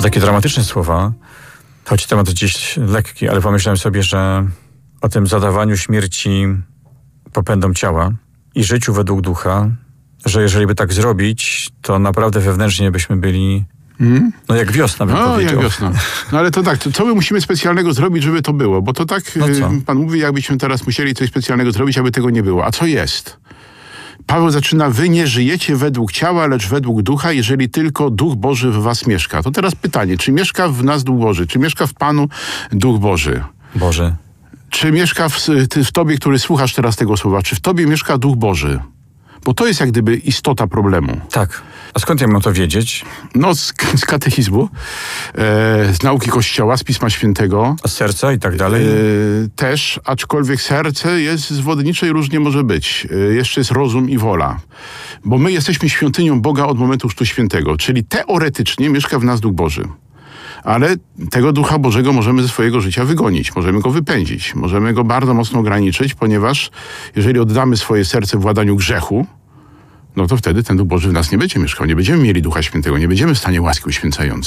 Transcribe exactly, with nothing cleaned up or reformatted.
takie dramatyczne słowa, choć temat gdzieś lekki, ale pomyślałem sobie, że o tym zadawaniu śmierci popędom ciała i życiu według ducha, że jeżeli by tak zrobić, to naprawdę wewnętrznie byśmy byli Hmm? No jak wiosna bym no, powiedział. jak wiosna. No ale to tak, to co my musimy specjalnego zrobić, żeby to było? Bo to tak, no co? pan mówi, jakbyśmy teraz musieli coś specjalnego zrobić, aby tego nie było. A co jest? Paweł zaczyna, wy nie żyjecie według ciała, lecz według ducha, jeżeli tylko Duch Boży w was mieszka. To teraz pytanie, czy mieszka w nas Duch Boży? Czy mieszka w Panu Duch Boży? Boże. Czy mieszka w, ty, w tobie, który słuchasz teraz tego słowa, czy w tobie mieszka Duch Boży? Bo to jest jak gdyby istota problemu. Tak. A skąd ja mam to wiedzieć? No z, z katechizmu, e, z nauki Kościoła, z Pisma Świętego. A z serca i tak dalej? E, też, aczkolwiek serce jest zwodnicze i różnie może być. E, jeszcze jest rozum i wola. Bo my jesteśmy świątynią Boga od momentu Chrztu Świętego, czyli teoretycznie mieszka w nas Duch Boży. Ale tego Ducha Bożego możemy ze swojego życia wygonić, możemy go wypędzić, możemy go bardzo mocno ograniczyć, ponieważ jeżeli oddamy swoje serce władaniu grzechu, no to wtedy ten Duch Boży w nas nie będzie mieszkał, nie będziemy mieli Ducha Świętego, nie będziemy w stanie łaski uświęcającej.